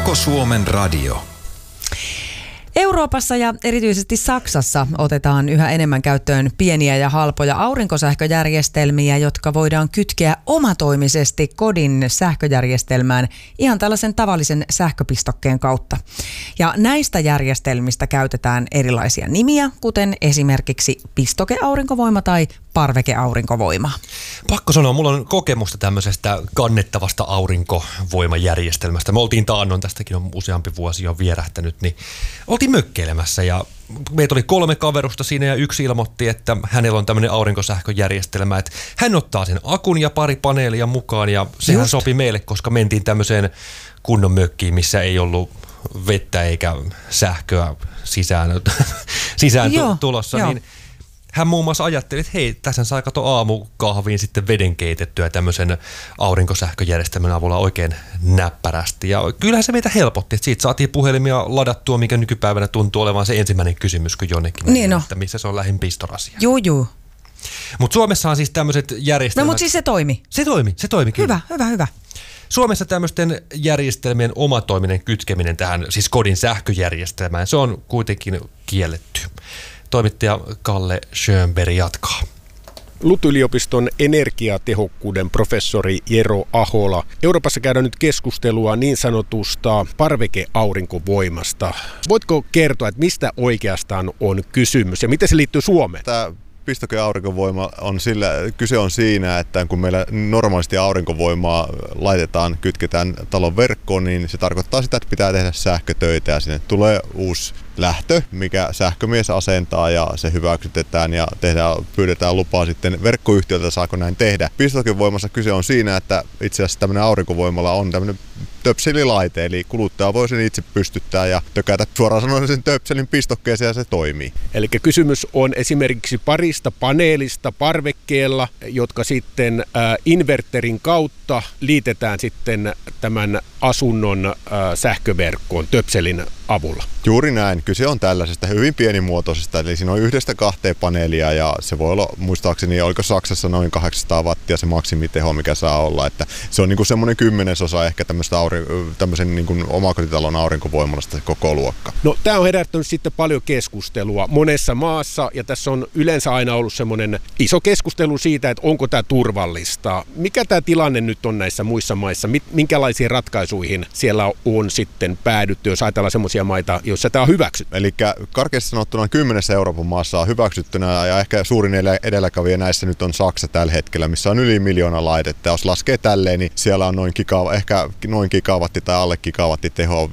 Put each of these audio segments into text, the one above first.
Koko Suomen radio. Euroopassa ja erityisesti Saksassa otetaan yhä enemmän käyttöön pieniä ja halpoja aurinkosähköjärjestelmiä, jotka voidaan kytkeä omatoimisesti kodin sähköjärjestelmään ihan tällaisen tavallisen sähköpistokkeen kautta. Ja näistä järjestelmistä käytetään erilaisia nimiä, kuten esimerkiksi pistokeaurinkovoima tai parvekeaurinkovoima. Pakko sanoa, mulla on kokemusta tämmöisestä kannettavasta aurinkovoimajärjestelmästä. Me oltiin taannoin, tästäkin on useampi vuosi jo vierähtänyt, niin oltiin mökkeilemässä ja meitä oli 3 kaverusta siinä ja yksi ilmoitti, että hänellä on tämmöinen aurinkosähköjärjestelmä, että hän ottaa sen akun ja pari paneelia mukaan ja sehän sopi meille, koska mentiin tämmöiseen kunnon mökkiin, missä ei ollut vettä eikä sähköä sisään tulossa, niin hän muun muassa ajatteli, että hei, tässä saa kato aamukahviin sitten veden keitettyä tämmöisen aurinkosähköjärjestelmän avulla oikein näppärästi. Ja kyllähän se meitä helpotti, että siitä saatiin puhelimia ladattua, mikä nykypäivänä tuntuu olevan se ensimmäinen kysymys, kun jonnekin niin että missä se on lähin pistorasia. Joo. Mutta Suomessa on siis tämmöiset järjestelmät. No mutta siis se toimi. Se toimi kyllä. Hyvä. Suomessa tämmöisten järjestelmien omatoiminen kytkeminen tähän siis kodin sähköjärjestelmään, se on kuitenkin kielletty. Toimittaja Kalle Schönberg jatkaa. LUT-yliopiston energiatehokkuuden professori Jero Ahola. Euroopassa käydään nyt keskustelua niin sanotusta parvekeaurinkovoimasta. Voitko kertoa, että mistä oikeastaan on kysymys ja miten se liittyy Suomeen? Tämä pistokeaurinkovoima on kyse on siinä, että kun meillä normaalisti aurinkovoimaa kytketään talon verkkoon, niin se tarkoittaa sitä, että pitää tehdä sähkötöitä ja sinne tulee uusi lähtö, mikä sähkömies asentaa ja se hyväksytetään ja pyydetään lupaa sitten verkkoyhtiöltä, saako näin tehdä. Pistokevoimassa kyse on siinä, että itse asiassa tämmöinen aurinkovoimala on tämmöinen töpselilaite, eli kuluttaja voi sen itse pystyttää ja tökätä suoraan sanoen sen töpselin pistokkeeseen ja se toimii. Eli kysymys on esimerkiksi parista paneelista parvekkeella, jotka sitten inverterin kautta liitetään sitten tämän asunnon sähköverkkoon töpselin avulla. Juuri näin. Kyse on tällaisesta hyvin pienimuotoisesta, eli siinä on 1-2 paneelia ja se voi olla, muistaakseni, oliko Saksassa noin 800 wattia se maksimiteho, mikä saa olla, että se on niin kuin semmoinen 10% ehkä tämmöisen niin kuin omakotitalon aurinkovoimalasta koko luokka. No tämä on herättänyt sitten paljon keskustelua monessa maassa ja tässä on yleensä aina ollut semmoinen iso keskustelu siitä, että onko tämä turvallista. Mikä tämä tilanne nyt on näissä muissa maissa? Minkälaisiin ratkaisuihin siellä on sitten päädytty, jos ajatellaan semmoisia maita, joissa tämä on hyväksytty? Eli karkeasti sanottuna 10 Euroopan maassa on hyväksyttynä ja ehkä suurin edelläkävijä näissä nyt on Saksa tällä hetkellä, missä on yli 1 miljoona laitetta. Jos laskee tälleen, niin siellä on ehkä noin gigawatti tai alle gigawatti teho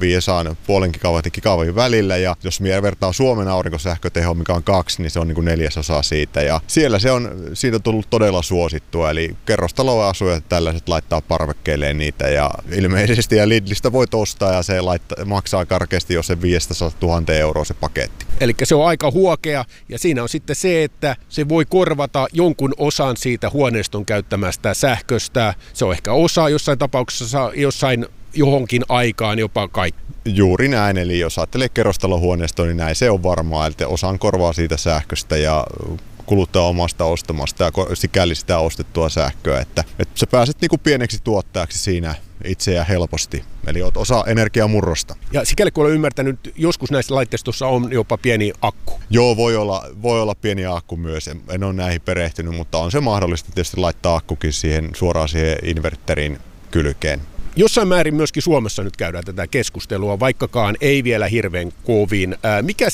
5,5 gigawattin välillä. Ja jos vertaa Suomen aurinkosähkötehoa, mikä on 2, niin se on niin kuin 1/4 siitä. Ja siellä siitä on tullut todella suosittua. Eli kerrostalojen asujat tällaiset laittaa parvekkeelleen niitä ja ilmeisesti ja Lidlistä voit ostaa ja se maksaa karkeasti jos se 500 000 euroa se paketti. Eli se on aika huokea ja siinä on sitten se, että se voi korvata jonkun osan siitä huoneiston käyttämästä sähköstä. Se on ehkä osa jossain tapauksessa, johonkin aikaan jopa kaikki. Juuri näin, eli jos ajattelee kerrostalohuoneistoa, niin näin se on varmaa, että osan korvaa siitä sähköstä ja kuluttaa omasta ostamasta ja sikäli sitä ostettua sähköä, että sä pääset niinku pieneksi tuottajaksi siinä itse ja helposti. Eli oot osa energiamurrosta. Ja sikäli kun olen ymmärtänyt, joskus näissä laitteistossa on jopa pieni akku. Joo, voi olla pieni akku myös. En ole näihin perehtynyt, mutta on se mahdollista tietysti laittaa akkukin suoraan siihen inverterin kylkeen. Jossain määrin myöskin Suomessa nyt käydään tätä keskustelua, vaikkakaan ei vielä hirveän kovin. Mikä